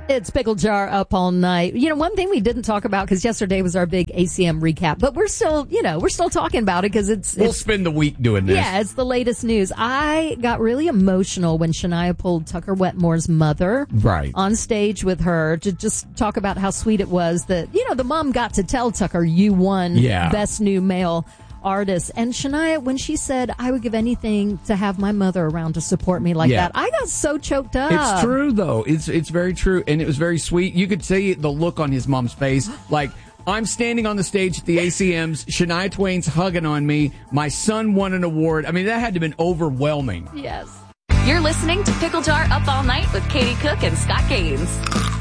It's Pickle Jar up all night. You know, one thing we didn't talk about, because yesterday was our big ACM recap, but we're still talking about it because we'll spend the week doing this. Yeah, it's the latest news. I got really emotional when Shania pulled Tucker Wetmore's mother on stage with her to just talk about how sweet it was that, the mom got to tell Tucker, you won Best New Male Artist. And Shania, when she said, I would give anything to have my mother around to support me like that, I got so choked up. It's true, though. It's very true. And it was very sweet. You could see the look on his mom's face. Like, I'm standing on the stage at the ACMs. Shania Twain's hugging on me. My son won an award. I mean, that had to have been overwhelming. Yes. You're listening to Pickle Jar Up All Night with Katie Cook and Scott Gaines.